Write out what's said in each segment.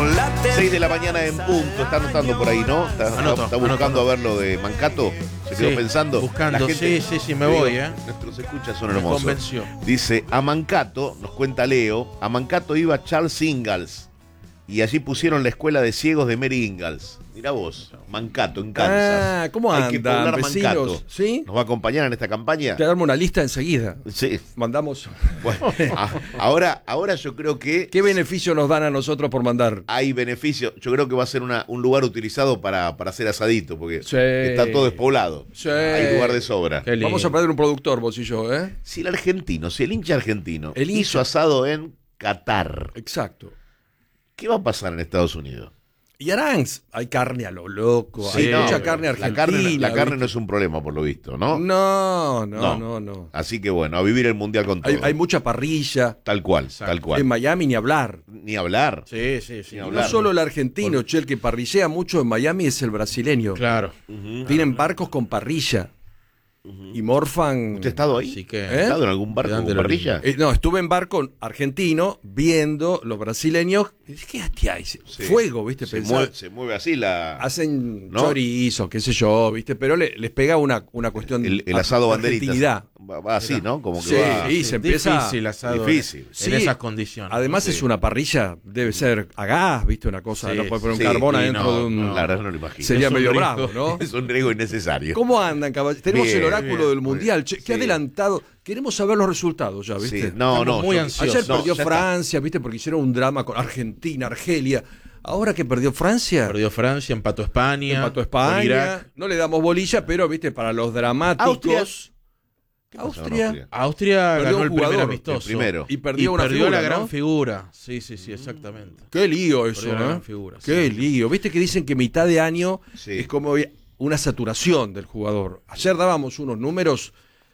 6 de la mañana en punto. Está anotando por ahí, ¿no? Está buscando a ver lo de Mancato. Se quedó pensando. Buscando, la gente, sí, me voy, Nuestros escuchas son me hermosos. convenció. Dice, a Mancato, nos cuenta Leo, a Mancato iba Charles Ingalls. Y allí pusieron la escuela de ciegos de Mary Ingalls. Mirá vos, Mancato, en Kansas. ¿Cómo Hay que andan, poblar vecinos? Mancato. ¿Sí? ¿Nos va a acompañar en esta campaña? Te damos una lista enseguida. Sí. Mandamos. Bueno, ahora yo creo que ¿Qué beneficio nos dan a nosotros por mandar? hay beneficio. Yo creo que va a ser un lugar utilizado para hacer asadito, porque Sí. está todo despoblado. Sí. Hay lugar de sobra. Qué lindo. Vamos a perder un productor, vos y yo, ¿eh? Si el hincha argentino El hincha. hizo asado en Qatar, Exacto. ¿qué va a pasar en Estados Unidos? Y Aranx, hay carne a lo loco, Sí, hay no, mucha carne argentina. La carne ¿viste? no es un problema, por lo visto, ¿no? No. Así que bueno, a vivir el mundial con todo. Hay mucha parrilla. Tal cual, Exacto. tal cual. En Miami ni hablar. Ni hablar. Sí. Ni Y hablar. no solo el argentino, che, el que parrillea mucho en Miami es el brasileño. Claro. Tienen barcos con parrilla. Y morfan. ¿Usted ha estado ahí? Así que. ¿Ha estado en algún barco ¿De dónde con lo parrilla? No, estuve en barco argentino viendo los brasileños. ¿Qué hay? Sí. Fuego, ¿viste? Se Pensar. mueve así la... Hacen ¿no? chorizo, qué sé yo, ¿viste? Pero les pega una cuestión El asado banderitas. argentinidad. Va así, ¿no? Como que Sí, va... sí, se empieza. Difícil asado. Difícil. En Sí. esas condiciones. Además Sí. es una parrilla, debe ser a gas, ¿viste? Una cosa, Sí, no puede poner un sí, carbón sí, adentro no, de un... La verdad no lo imagino. Sería Es un medio riesgo. bravo, ¿no? Es un riesgo innecesario. ¿Cómo andan, caballeros? Tenemos Bien, el oráculo bien, del Mundial. Che, sí. qué adelantado. Queremos saber los resultados ya, ¿viste? Sí. No, Estamos muy yo- ansiosos. Ayer no, perdió ya está. Francia, ¿viste? Porque hicieron un drama con Argentina, Argelia. Ahora que perdió Francia, Perdió Francia, empató España. empató con España. Irak. No le damos bolilla, pero, ¿viste? Para los dramáticos. ¿Qué pasó con Austria. Austria Perdió ganó un el primer jugador, amistoso. el primero. Y perdió una figura, la ¿no? gran figura. Sí, exactamente. Qué lío eso, Perdió la ¿eh? gran figura, Qué sí. lío. Viste que dicen que mitad de año Sí. es como una saturación del jugador. Ayer dábamos unos números.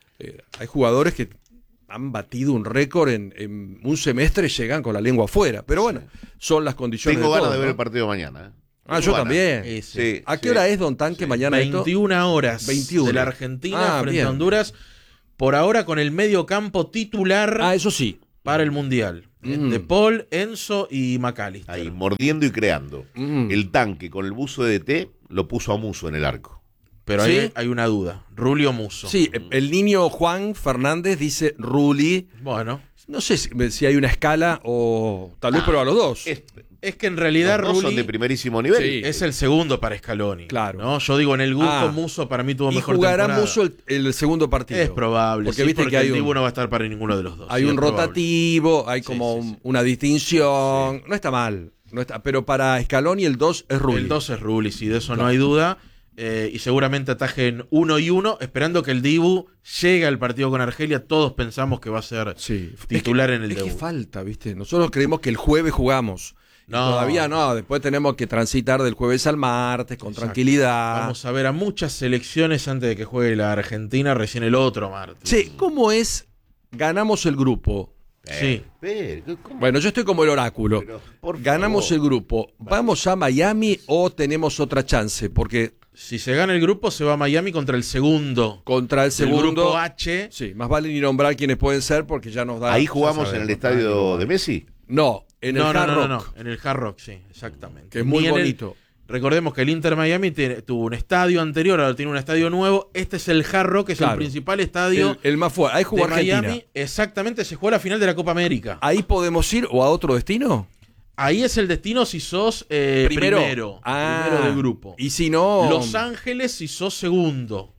Hay jugadores que han batido un récord en un semestre, llegan con la lengua afuera. Pero bueno, son las condiciones Tengo de ganas todo, de ver ¿no? el partido mañana. Ah, Tengo yo ganas. también. Sí, ¿A qué sí. hora es, Don Tanque, mañana esto? 21 horas 21. de la Argentina frente bien. a Honduras. Por ahora con el medio campo titular Ah, eso sí. para el Mundial. De Paul, Enzo y McAllister. Ahí, mordiendo y creando. El tanque con el buzo de DT lo puso a Muso en el arco. Pero ¿Sí? hay una duda. Rulio Muso. Sí, el niño Juan Fernández dice Ruli. Bueno. No sé si hay una escala o tal vez prueba a los dos. Es que en realidad Los dos son Rulli de primerísimo nivel. Sí. es el segundo para Scaloni. Claro. ¿no? Yo digo, en el gusto, Ah. Muso para mí tuvo Y mejor jugará temporada. Muso el segundo partido. Es probable. Porque sí, viste que hay el un- Dibu no va a estar para ninguno de los dos. Hay sí, un es probable. rotativo, hay como sí. una distinción. No está mal. No está, pero para Scaloni el 2 es Rulli. El 2 es Rulli, sí, de eso no hay duda. Y seguramente atajen 1 y 1, esperando que el Dibu llegue al partido con Argelia. Todos pensamos que va a ser Sí. titular Es que- en el es que debut. falta, ¿viste? Nosotros creemos que el jueves jugamos. Y No. todavía no, después tenemos que transitar del jueves al martes con Exacto. tranquilidad. Vamos a ver a muchas selecciones antes de que juegue la Argentina, recién el otro martes. Che, ¿cómo es? Ganamos el grupo. Sí. ¿Cómo? Bueno, yo estoy como el oráculo. Pero, por Ganamos favor. el grupo. ¿Vamos a Miami o tenemos otra chance? Porque Si se gana el grupo, se va a Miami contra el segundo. contra el Del segundo... grupo H. Sí, más vale ni nombrar quiénes pueden ser porque ya nos da... Ahí jugamos ya en el sabemos, estadio de Messi. No, en el Hard Rock, No. En el Hard Rock, sí, exactamente. que es muy Ni en el- bonito. Recordemos que el Inter Miami tuvo un estadio anterior, ahora tiene un estadio nuevo. Este es el Hard Rock, que es Claro. el principal estadio El más fuerte. Ahí jugó de Argentina. Miami. Exactamente, se jugó la final de la Copa América. ¿Ahí podemos ir o a otro destino? Ahí es el destino si sos primero del grupo. Y si no... Los Ángeles si sos segundo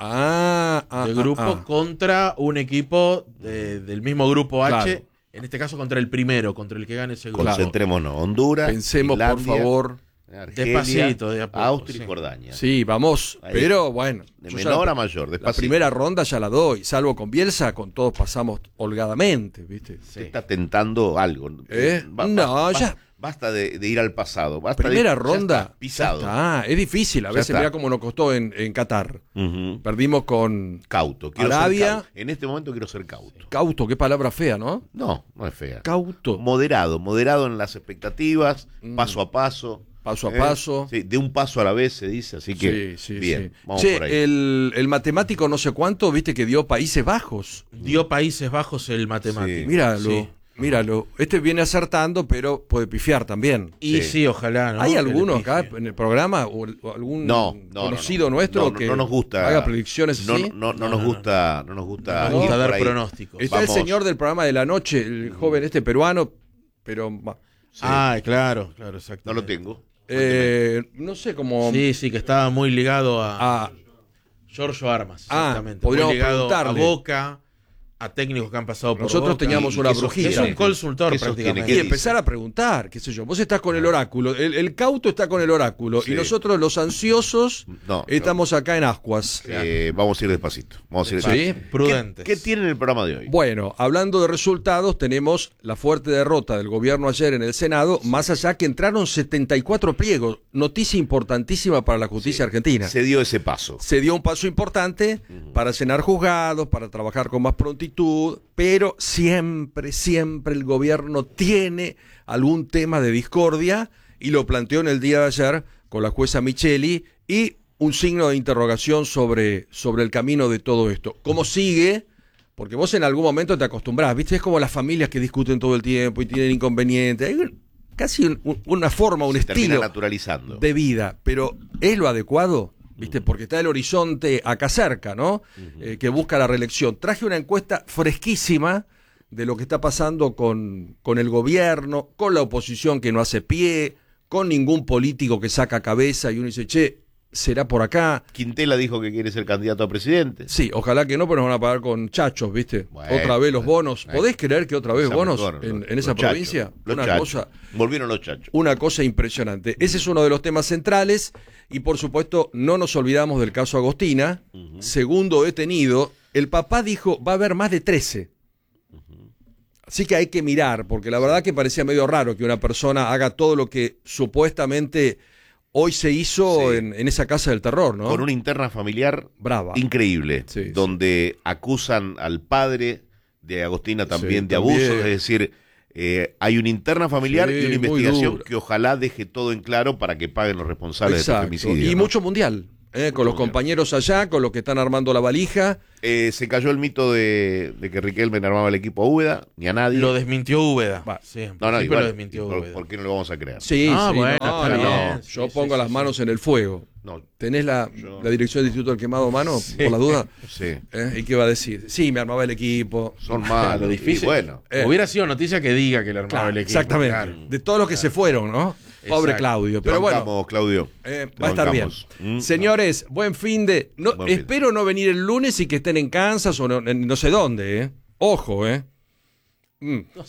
del grupo ah. contra un equipo del mismo grupo H. Claro. En este caso contra el primero, contra el que gane ese grupo. Concentrémonos. Honduras, Pensemos, Islandia, por favor. Argelia, Despacito, de a poco, Austria sí. y Jordania. Sí, vamos. Ahí. Pero bueno. De yo menor ya a mayor, la despacito. primera ronda ya la doy. Salvo con Bielsa, con todos pasamos holgadamente, ¿viste? Se está tentando algo. No, ya. Basta de ir al pasado. Basta Primera ya ronda. está, pisado. Ya está. Es difícil. A Ya veces está. mirá cómo nos costó en Qatar. Ujú. Perdimos con Cauto. Quiero Arabia. ser cauto. En este momento quiero ser cauto. Cauto. Qué palabra fea, ¿no? No, no es fea. Cauto. Moderado en las expectativas, paso a paso. Paso a paso. Sí, de un paso a la vez se dice, así que bien, sí. vamos Che, por ahí. el matemático no sé cuánto, viste que dio Países Bajos. Dio Países Bajos el matemático. Sí. Míralo. Sí. Míralo, este viene acertando, pero puede pifiar también. Y sí, ojalá, ¿no? ¿Hay Que alguno le acá pifie. en el programa o algún No, conocido nuestro no, que no nos gusta, haga predicciones no, así? no nos gusta, no nos gusta, Nos gusta ir dar por ahí. pronósticos. Está Vamos. el señor del programa de la noche, el joven peruano, pero Ah, claro, exacto. No lo tengo. no sé cómo... Sí, que estaba muy ligado a a- Giorgio Armas, Ah, exactamente. podríamos Muy ligado a preguntarle. Boca, a técnicos que han pasado por Nosotros Boca. teníamos ¿Y una qué brujita. Es un consultor ¿Qué sostiene? prácticamente. y ¿Qué empezar a preguntar, qué sé yo. Vos estás con el oráculo, el cauto está con el oráculo, Sí. y nosotros los ansiosos No, estamos acá en ascuas. Vamos a ir despacito. Vamos a ir Sí. despacito. Prudentes. ¿Qué tiene en el programa de hoy? Bueno, hablando de resultados, tenemos la fuerte derrota del gobierno ayer en el Senado, más allá que entraron 74 pliegos, noticia importantísima para la justicia argentina. Se dio ese paso. Se dio un paso importante para llenar juzgados, para trabajar con más prontitud, pero siempre el gobierno tiene algún tema de discordia y lo planteó en el día de ayer con la jueza Micheli y un signo de interrogación sobre el camino de todo esto. ¿Cómo sigue? Porque vos en algún momento te acostumbrás, ¿viste? Es como las familias que discuten todo el tiempo y tienen inconvenientes. Hay casi una forma, un Se termina estilo naturalizando. de vida, pero ¿es lo adecuado? ¿Viste? Porque está el horizonte acá cerca, ¿no? Que busca la reelección. Traje una encuesta fresquísima de lo que está pasando con el gobierno, con la oposición que no hace pie, con ningún político que saca cabeza y uno dice, che, ¿será por acá? Quintela dijo que quiere ser candidato a presidente. Sí, ojalá que no, pero nos van a pagar con chachos, ¿viste? Bueno, otra vez los bonos. bueno. ¿Podés creer que otra vez Esa bonos mejor, en los esa chachos, provincia? los Una chachos. cosa... Volvieron los chachos. Una cosa impresionante. Ese es uno de los temas centrales y por supuesto no nos olvidamos del caso Agostina, segundo detenido. El papá dijo va a haber más de 13. Así que hay que mirar, porque la verdad que parecía medio raro que una persona haga todo lo que supuestamente hoy se hizo Sí. en esa casa del terror, ¿no? Con una interna familiar Brava. increíble, Sí, donde acusan al padre de Agostina también Sí, de también. abuso, es decir, hay una interna familiar Sí, y una muy investigación dura. que ojalá deje todo en claro para que paguen los responsables de Exacto. este femicidio. Y ¿no? mucho mundial, con los compañeros allá, con los que están armando la valija. Se cayó el mito de que Riquelme armaba el equipo a Úbeda, ni a nadie. Lo desmintió Úbeda. Va. Sí, en no, no, principio igual, lo desmintió Úbeda. ¿por qué no lo vamos a creer? Sí, Ah, sí, bueno, no, está no, bien. yo Sí, pongo sí, las sí, manos en el fuego. No, ¿Tenés la dirección del Instituto del Quemado a mano, por la duda? sí, ¿Y qué va a decir? Sí, me armaba el equipo. son malos. Lo difícil. Y bueno, Hubiera sido noticia que diga que le armaba Claro, el equipo. exactamente. Claro. De todos los que se fueron, ¿no? Pobre Exacto. Claudio. te Pero bueno, bancamos, Claudio. va Te a estar bien. bancamos. ¿Mm? Señores, buen fin de... No, Buen fin de. espero no venir el lunes y que estén en Kansas o no sé dónde, ¿eh? Ojo, ¿eh?